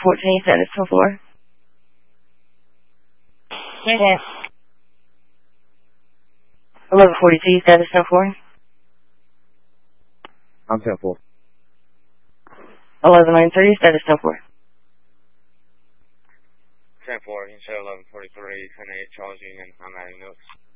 1114, status 4. Okay. 1142, status 4. I'm 10-4. 1193, status 4. 10-4, you can show 1143, 10-8, charging, and I'm adding notes.